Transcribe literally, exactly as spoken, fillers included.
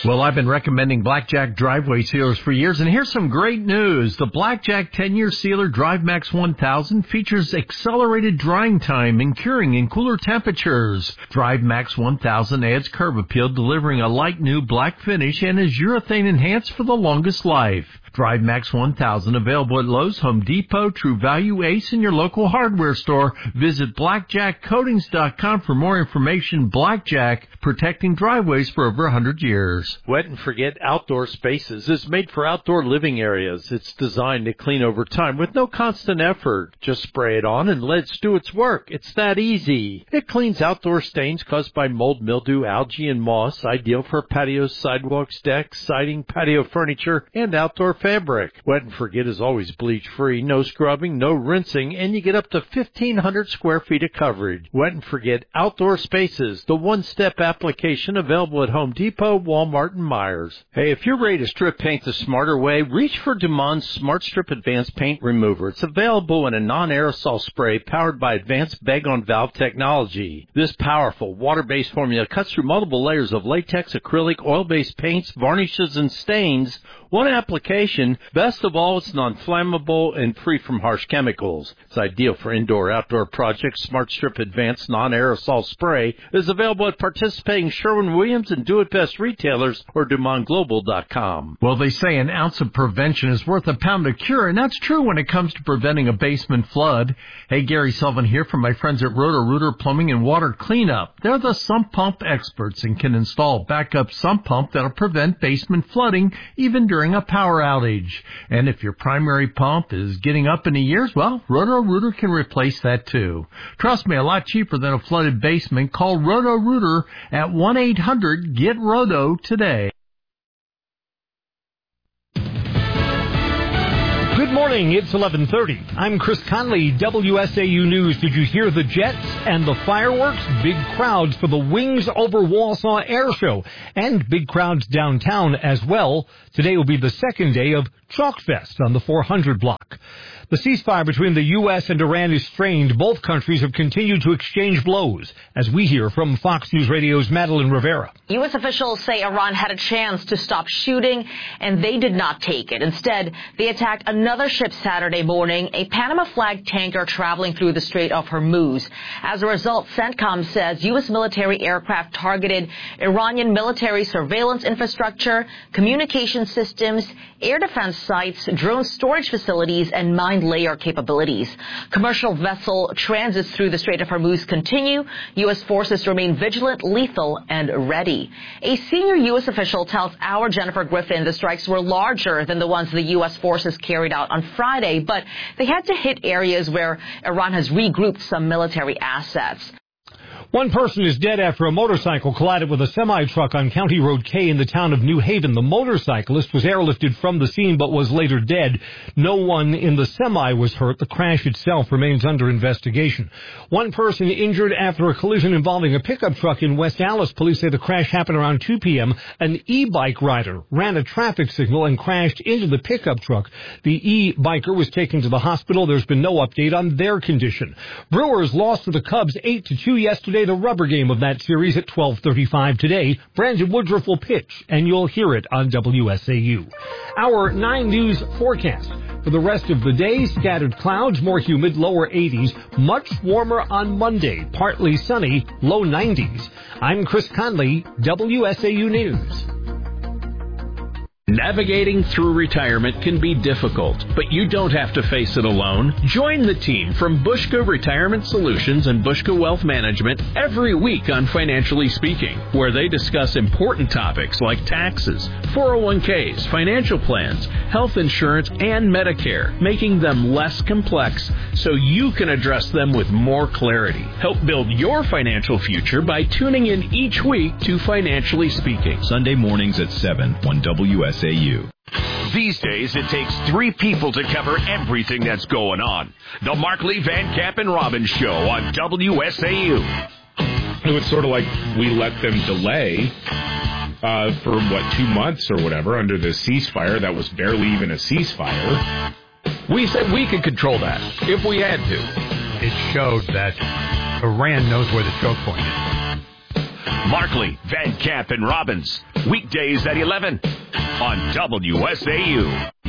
Well, I've been recommending Blackjack driveway sealers for years, and here's some great news. The Blackjack ten-year sealer DriveMax one thousand features accelerated drying time and curing in cooler temperatures. DriveMax one thousand adds curb appeal, delivering a light new black finish, and is urethane enhanced for the longest life. DriveMax one thousand available at Lowe's, Home Depot, True Value, Ace, and your local hardware store. Visit blackjack coatings dot com for more information. Blackjack, protecting driveways for over one hundred years. Wet and Forget Outdoor Spaces is made for outdoor living areas. It's designed to clean over time with no constant effort. Just spray it on and let it do its work. It's that easy. It cleans outdoor stains caused by mold, mildew, algae, and moss, ideal for patios, sidewalks, decks, siding, patio furniture, and outdoor fabric. Wet and Forget is always bleach-free, no scrubbing, no rinsing, and you get up to fifteen hundred square feet of coverage. Wet and Forget Outdoor Spaces, the one-step application available at Home Depot, Walmart, and Myers. Hey, if you're ready to strip paint the smarter way, reach for Dumond's Smart Strip Advanced Paint Remover. It's available in a non-aerosol spray powered by advanced bag-on-valve technology. This powerful water-based formula cuts through multiple layers of latex, acrylic, oil-based paints, varnishes, and stains. One application. Best of all, it's non-flammable and free from harsh chemicals. It's ideal for indoor-outdoor projects. Smart Strip Advanced Non-Aerosol Spray is available at participating Sherwin-Williams and Do It Best retailers or Dumont Global dot com. Well, they say an ounce of prevention is worth a pound of cure, and that's true when it comes to preventing a basement flood. Hey, Gary Sullivan here from my friends at Roto-Rooter Plumbing and Water Cleanup. They're the sump pump experts and can install backup sump pump that'll prevent basement flooding even during a power outage. And if your primary pump is getting up in the years, well, Roto-Rooter can replace that too. Trust me, a lot cheaper than a flooded basement. Call Roto-Rooter at one eight hundred get roto today. Good morning, it's eleven thirty. I'm Chris Conley, W S A U News. Did you hear the jets and the fireworks? Big crowds for the Wings Over Wausau Air Show, and big crowds downtown as well. Today will be the second day of Chalk Fest on the four hundred block. The ceasefire between the U S and Iran is strained. Both countries have continued to exchange blows, as we hear from Fox News Radio's Madeline Rivera. U S officials say Iran had a chance to stop shooting, and they did not take it. Instead, they attacked another ship Saturday morning, a Panama flag tanker traveling through the Strait of Hormuz. As a result, CENTCOM says U S military aircraft targeted Iranian military surveillance infrastructure, communication systems, air defense sites, drone storage facilities, and mine layer capabilities. Commercial vessel transits through the Strait of Hormuz continue. U S forces remain vigilant, lethal, and ready. A senior U S official tells our Jennifer Griffin the strikes were larger than the ones the U S forces carried out on Friday, but they had to hit areas where Iran has regrouped some military assets. One person is dead after a motorcycle collided with a semi-truck on County Road K in the town of New Haven. The motorcyclist was airlifted from the scene but was later dead. No one in the semi was hurt. The crash itself remains under investigation. One person injured after a collision involving a pickup truck in West Allis. Police say the crash happened around two p.m. An e-bike rider ran a traffic signal and crashed into the pickup truck. The e-biker was taken to the hospital. There's been no update on their condition. Brewers lost to the Cubs eight to two yesterday. The rubber game of that series at twelve thirty-five today. Brandon Woodruff will pitch, and you'll hear it on W S A U. Our nine News forecast. For the rest of the day, scattered clouds, more humid, lower eighties. Much warmer on Monday, partly sunny, low nineties. I'm Chris Conley, W S A U News. Navigating through retirement can be difficult, but you don't have to face it alone. Join the team from Bushka Retirement Solutions and Bushka Wealth Management every week on Financially Speaking, where they discuss important topics like taxes, four oh one k's, financial plans, health insurance, and Medicare, making them less complex so you can address them with more clarity. Help build your financial future by tuning in each week to Financially Speaking. Sunday mornings at seven on W S A U. These days, it takes three people to cover everything that's going on. The Mark Lee Van Camp and Robbins Show on W S A U. It was sort of like we let them delay uh, for, what, two months or whatever under the ceasefire that was barely even a ceasefire. We said we could control that if we had to. It showed that Iran knows where the choke point is. Markley, Van Camp, and Robbins. Weekdays at eleven on W S A U.